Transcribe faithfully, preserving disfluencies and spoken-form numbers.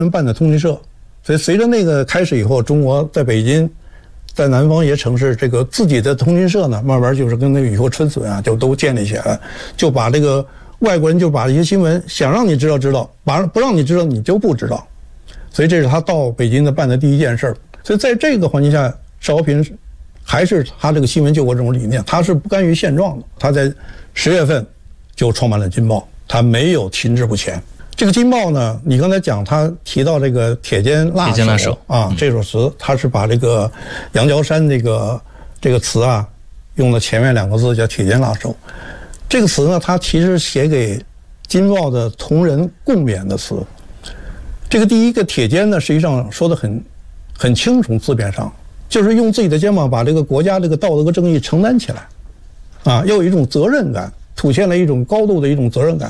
办的通讯社，所以随着那个开始以后，中国在北京，在南方一些城市，这个自己的通讯社呢，慢慢就是跟那个雨后春笋啊，就都建立起来了，就把这个外国人就把一些新闻想让你知道知道，把不让你知道你就不知道，所以这是他到北京的办的第一件事。所以在这个环境下，邵和平还是他这个新闻救国这种理念，他是不甘于现状的。他在十月份就创办了《金报》，他没有停滞不前。这个《金报》呢，你刚才讲他提到这个铁肩辣手, 铁肩辣手啊、嗯，这首词他是把这个杨娇山这个这个词啊用了前面两个字叫铁肩辣手。这个词呢，他其实写给《金报》的同仁共勉的词。这个第一个铁肩呢，实际上说得很很清楚，字面上就是用自己的肩膀把这个国家这个道德和正义承担起来，啊，要有一种责任感，凸显了一种高度的一种责任感。